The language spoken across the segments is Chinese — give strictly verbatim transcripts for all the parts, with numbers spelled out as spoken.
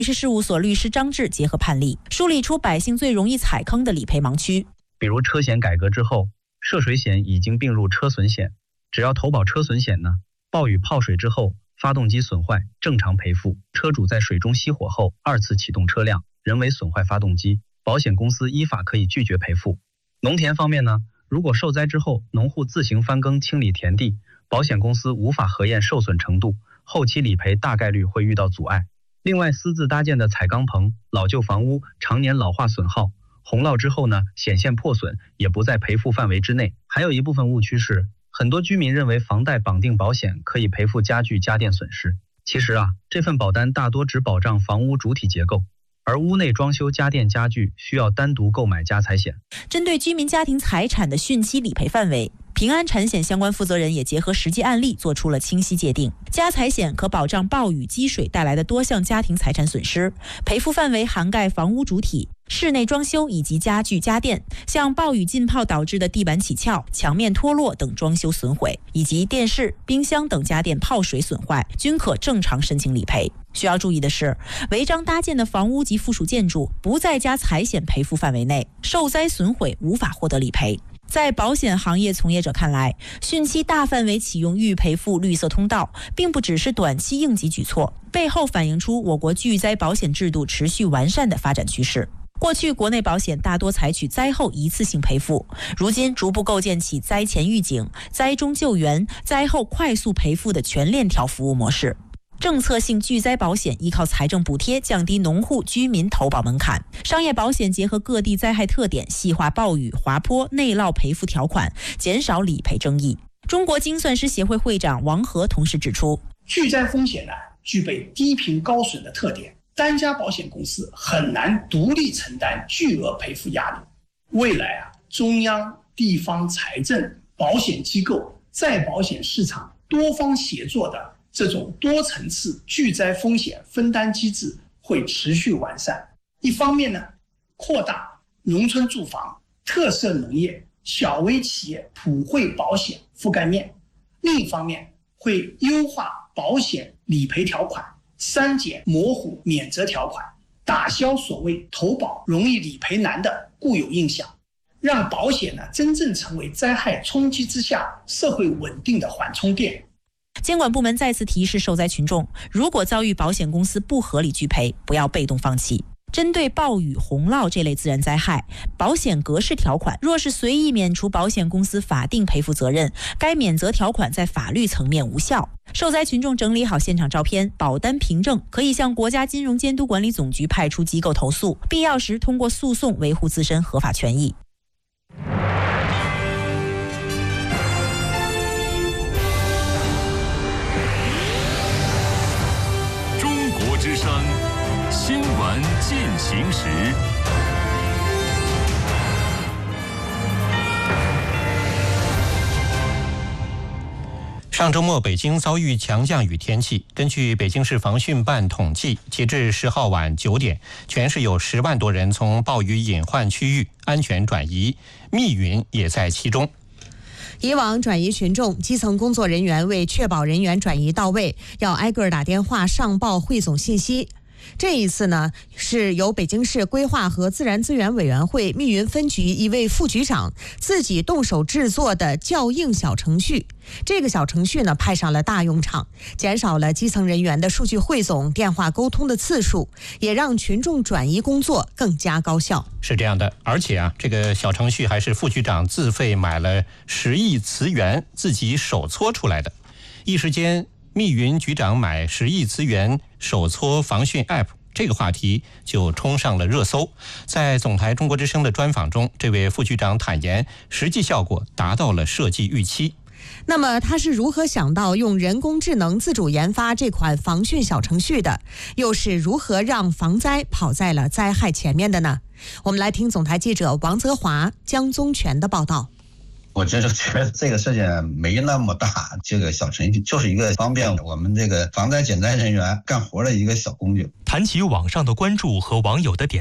律师事务所律师张志结合判例，梳理出百姓最容易踩坑的理赔盲区。 比如车险改革之后，涉水险已经并入车损险，只要投保车损险呢，暴雨泡水之后，发动机损坏正常赔付。车主在水中熄火后二次启动车辆，人为损坏发动机，保险公司依法可以拒绝赔付。农田方面呢，如果受灾之后农户自行翻耕清理田地，保险公司无法核验受损程度，后期理赔大概率会遇到阻碍。另外，私自搭建的彩钢棚、老旧房屋常年老化损耗，洪涝之后呢，显现破损也不在赔付范围之内。还有一部分误区是，很多居民认为房贷绑定保险可以赔付家具家电损失。其实啊，这份保单大多只保障房屋主体结构，而屋内装修家电家具需要单独购买家财险。 针对居民家庭财产的汛期理赔范围，平安产险相关负责人也结合实际案例做出了清晰界定。家财险可保障暴雨积水带来的多项家庭财产损失，赔付范围涵盖房屋主体、室内装修以及家具家电，像暴雨浸泡导致的地板起翘、墙面脱落等装修损毁，以及电视、冰箱等家电泡水损坏，均可正常申请理赔。需要注意的是，违章搭建的房屋及附属建筑不在家财险赔付范围内，受灾损毁无法获得理赔。在保险行业从业者看来，汛期大范围启用预赔付绿色通道，并不只是短期应急举措，背后反映出我国巨灾保险制度持续完善的发展趋势。过去国内保险大多采取灾后一次性赔付，如今逐步构建起灾前预警、灾中救援、灾后快速赔付的全链条服务模式。政策性巨灾保险依靠财政补贴降低农户居民投保门槛，商业保险结合各地灾害特点，细化暴雨、滑坡、内涝赔付条款，减少理赔争议。中国精算师协会会长王和同时指出， 巨灾风险呢具备低频高损的特点，单家保险公司很难独立承担巨额赔付压力。未来啊，中央、地方财政、保险机构、再保险市场多方协作的这种多层次巨灾风险分担机制会持续完善。一方面呢，扩大农村住房、特色农业、小微企业普惠保险覆盖面；另一方面，会优化保险理赔条款，删减模糊免责条款，打消所谓投保容易理赔难的固有印象，让保险呢真正成为灾害冲击之下社会稳定的缓冲垫。 监管部门再次提示受灾群众，如果遭遇保险公司不合理拒赔，不要被动放弃。针对暴雨、洪涝这类自然灾害，保险格式条款若是随意免除保险公司法定赔付责任，该免责条款在法律层面无效。受灾群众整理好现场照片、保单凭证，可以向国家金融监督管理总局派出机构投诉，必要时通过诉讼维护自身合法权益。 之声新闻进行时， 上周末北京遭遇强降雨天气，根据北京市防汛办统计，截至十号晚九点，全市有十万多人从暴雨隐患区域安全转移，密云也在其中。 以往转移群众，基层工作人员为确保人员转移到位，要挨个打电话上报汇总信息。这一次呢，是由北京市规划和自然资源委员会密云分局一位副局长自己动手制作的校应小程序。这个小程序呢，派上了大用场，减少了基层人员的数据汇总、电话沟通的次数，也让群众转移工作更加高效。 是这样的，而且啊，这个小程序还是副局长自费买了十亿磁源，自己手搓出来的。一时间，密云局长买十亿资源手搓防汛 App 这个话题就冲上了热搜。在总台中国之声的专访中，这位副局长坦言，实际效果达到了设计预期。 那么他是如何想到用人工智能自主研发这款防汛小程序的？又是如何让防灾跑在了灾害前面的呢？我们来听总台记者王泽华、江宗全的报道。 我真是觉得这个事情没那么大，这个小程序就是一个方便我们这个防灾减灾人员干活的一个小工具。 谈起网上的关注和网友的点赞，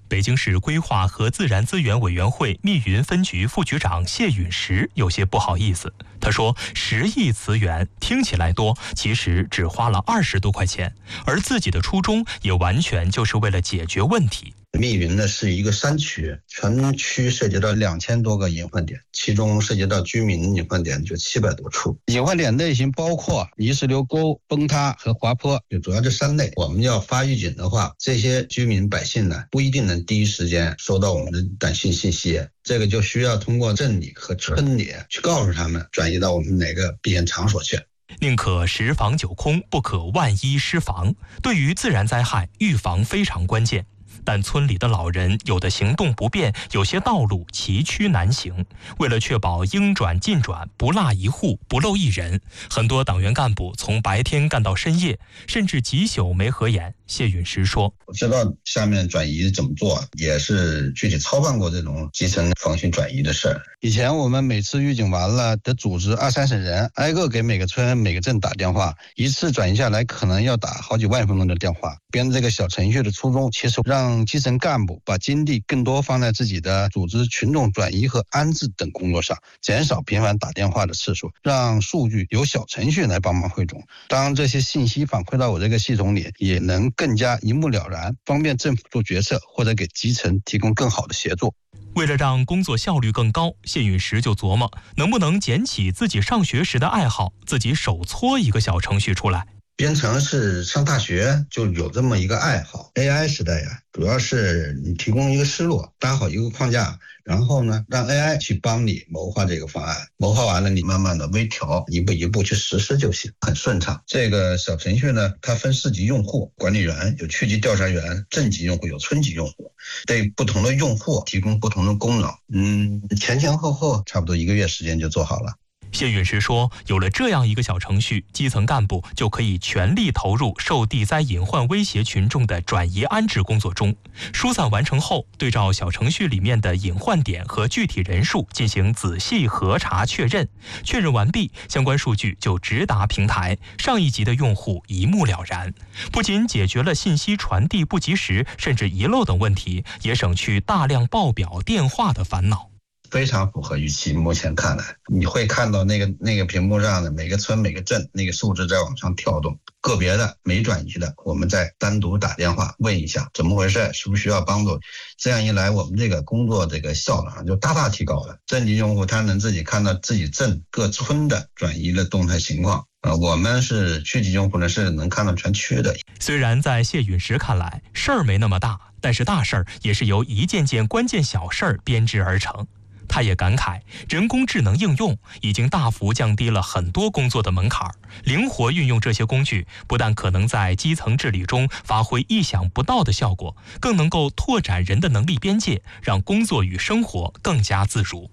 北京市规划和自然资源委员会密云分局副局长谢允石有些不好意思。他说，十亿磁源听起来多，其实只花了二十多块钱，而自己的初衷也完全就是为了解决问题。 密云呢是一个山区，全区涉及到两千多个隐患点，其中涉及到居民隐患点就七百多处。隐患点类型包括泥石流沟、崩塌和滑坡，就主要这三类。我们要发预警的话，这些居民百姓呢不一定能第一时间收到我们的短信信息，这个就需要通过镇里和村里去告诉他们转移到我们哪个避险场所去。 宁可十防九空，不可万一失防。对于自然灾害，预防非常关键。但村里的老人有的行动不便，有些道路崎岖难行。为了确保应转尽转，不落一户不漏一人，很多党员干部从白天干到深夜，甚至几宿没合眼。谢允石说， 我知道下面转移怎么做，也是具体操办过这种基层防汛转移的事儿。以前我们每次预警完了得组织二三十人，挨个给每个村每个镇打电话，一次转移下来可能要打好几万分钟的电话。编这个小程序的初衷，其实让基层干部把精力更多放在自己的组织群众转移和安置等工作上，减少频繁打电话的次数，让数据由小程序来帮忙汇总。当这些信息反馈到我这个系统里，也能更加一目了然，方便政府做决策或者给基层提供更好的协作。 为了让工作效率更高，谢允石就琢磨能不能捡起自己上学时的爱好，自己手搓一个小程序出来。 编程是上大学就有这么一个爱好。 A I 时代呀，主要是你提供一个思路，搭好一个框架，然后呢让 A I 去帮你谋划这个方案，谋划完了你慢慢的微调，一步一步去实施就行，很顺畅。这个小程序呢，它分四级用户，管理员有区级调查员，镇级用户有村级用户，对不同的用户提供不同的功能。嗯，前前后后差不多一个月时间就做好了。 谢允石说，有了这样一个小程序，基层干部就可以全力投入受地灾隐患威胁群众的转移安置工作中。疏散完成后，对照小程序里面的隐患点和具体人数进行仔细核查确认，确认完毕，相关数据就直达平台，上一级的用户一目了然。不仅解决了信息传递不及时甚至遗漏等问题，也省去大量报表电话的烦恼。 非常符合预期，目前看来，你会看到那个那个屏幕上的每个村每个镇那个数字在往上跳动，个别的没转移的，我们再单独打电话问一下怎么回事，是不是需要帮助。这样一来，我们这个工作这个效率就大大提高了。镇级用户他能自己看到自己镇各村的转移的动态情况。呃，我们是区级用户呢，是能看到全区的。 虽然在谢允石看来，事儿没那么大，但是大事儿也是由一件件关键小事儿编织而成。他也感慨，人工智能应用已经大幅降低了很多工作的门槛，灵活运用这些工具，不但可能在基层治理中发挥意想不到的效果，更能够拓展人的能力边界，让工作与生活更加自如。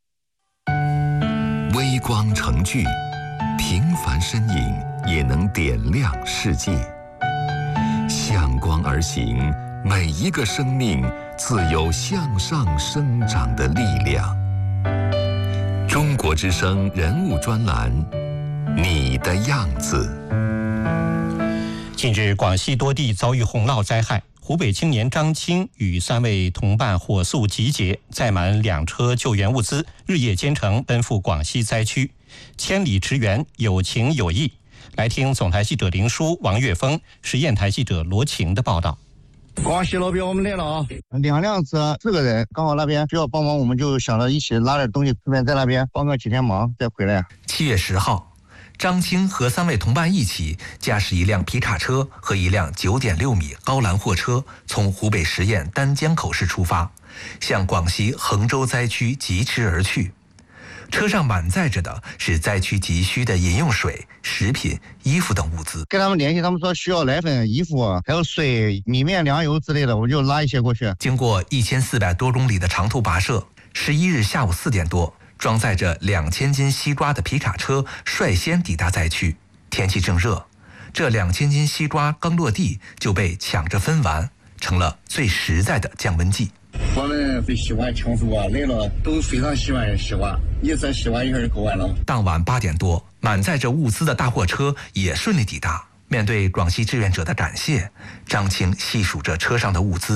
微光成炬，平凡身影也能点亮世界。向光而行，每一个生命自有向上生长的力量。中国之声人物专栏，你的样子。 近日，广西多地遭遇洪涝灾害，湖北青年张青与三位同伴火速集结，载满两车救援物资，日夜兼程奔赴广西灾区，千里驰援，有情有义。来听总台记者林舒、王岳峰、实验台记者罗晴的报道。 广西老表，我们来了啊！ 两辆车，四个人，刚好那边需要帮忙，我们就想着一起拉点东西，顺便在那边帮个几天忙，再回来。 七月十号，张青和三位同伴一起驾驶一辆皮卡车和一辆九点六米高栏货车，从湖北十堰丹江口市出发，向广西衡州灾区疾驰而去。车上满载着的是灾区急需的饮用水、食品、衣服等物资。 跟他们联系，他们说需要奶粉、衣服，还有水、米面、粮油之类的，我就拉一些过去。 经过一千四百多公里的长途跋涉，十一日下午四点多，装载着两千斤西瓜的皮卡车率先抵达灾区。天气正热，这两千斤西瓜刚落地就被抢着分完，成了最实在的降温剂。 我们最喜欢庆祝啊，来了都非常喜欢西瓜，一次西瓜一会儿够完了。 当晚八点多，满载着物资的大货车也顺利抵达。面对广西志愿者的感谢，张青细数着车上的物资，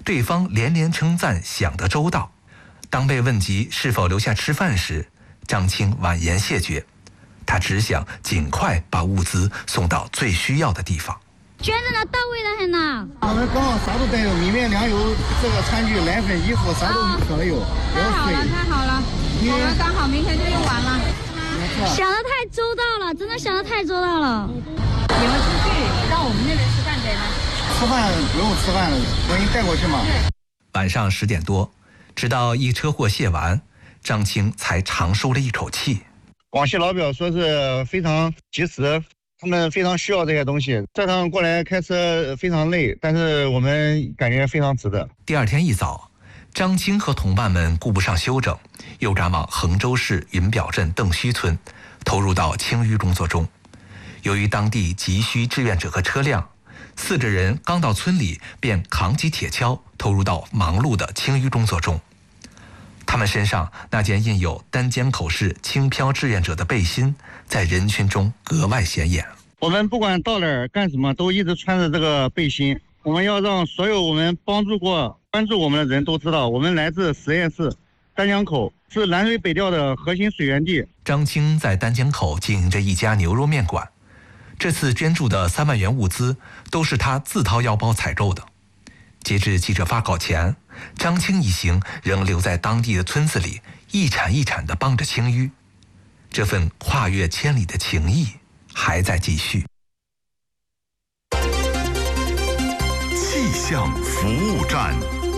对方连连称赞想得周到。当被问及是否留下吃饭时，张青婉言谢绝，他只想尽快把物资送到最需要的地方。 捐赠的到位的很呐！ 我们刚好啥都带有，米面粮油、这个餐具、奶粉、衣服，啥都可有。 太好了，太好了！我们刚好明天就用完了。想得太周到了，真的想得太周到了。 你们出去让我们那边吃饭给吗？ 吃饭不用吃饭了，我给你带过去嘛。 晚上十点多，直到一车货卸完，张青才长舒了一口气。 广西老表说是非常及时，他们非常需要这些东西。这趟过来开车非常累，但是我们感觉非常值得。 第二天一早，张青和同伴们顾不上休整，又赶往衡州市云表镇邓须村，投入到清淤工作中。由于当地急需志愿者和车辆，四个人刚到村里便扛起铁锹，投入到忙碌的清淤工作中。他们身上那件印有丹江口市轻飘志愿者的背心，在人群中格外显眼。 我们不管到哪儿干什么，都一直穿着这个背心。我们要让所有我们帮助过、关注我们的人都知道，我们来自实验室丹江口，是南水北调的核心水源地。 张青在丹江口经营着一家牛肉面馆，这次捐助的三万元物资都是他自掏腰包采购的。截至记者发稿前，张青一行仍留在当地的村子里，一铲一铲地帮着清淤。这份跨越千里的情谊还在继续。 气象服务站，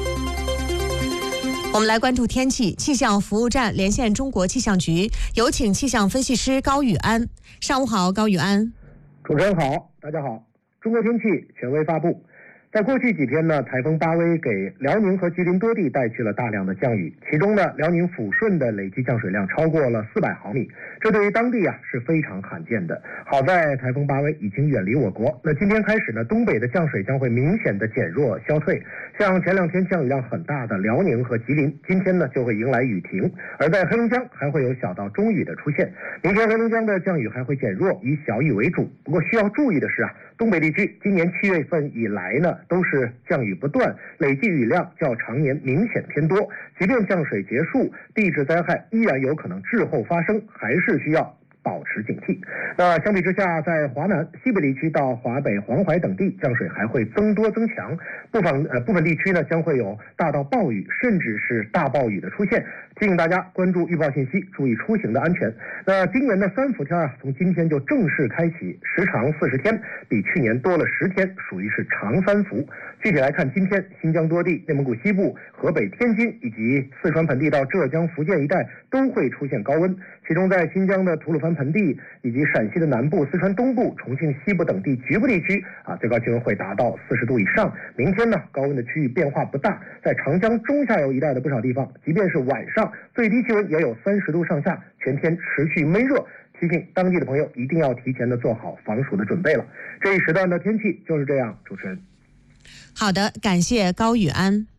我们来关注天气。气象服务站连线中国气象局，有请气象分析师高宇安。上午好，高宇安。 主持人好，大家好。中国天气权威发布。在过去几天呢，台风巴威给辽宁和吉林多地带去了大量的降雨，其中呢，辽宁抚顺的累计降水量超过了四百毫米，这对于当地啊是非常罕见的。好在台风巴威已经远离我国，那今天开始呢，东北的降水将会明显的减弱消退，像前两天降雨量很大的辽宁和吉林，今天呢就会迎来雨停，而在黑龙江还会有小到中雨的出现。明天黑龙江的降雨还会减弱，以小雨为主。不过需要注意的是啊，东北地区今年七月份以来呢，都是降雨不断，累计雨量较常年明显偏多。即便降水结束，地质灾害依然有可能滞后发生，还是需要保持警惕。那相比之下，在华南、西北地区到华北、黄淮等地，降水还会增多增强，部分呃部分地区呢将会有大到暴雨，甚至是大暴雨的出现。提醒大家关注预报信息，注意出行的安全。那今年的三伏天啊，从今天就正式开启，时长四十天，比去年多了十天，属于是长三伏。具体来看，今天新疆多地、内蒙古西部、河北、天津以及四川盆地到浙江、福建一带都会出现高温，其中在新疆的吐鲁番盆地以及陕西的南部、四川东部、重庆西部等地局部地区啊，最高气温会达到四十度以上。明天呢，高温的区域变化不大，在长江中下游一带的不少地方，即便是晚上，最低气温也有三十度上下，全天持续闷热。提醒当地的朋友一定要提前的做好防暑的准备了。这一时段的天气就是这样，主持人。 好的，感谢高宇安。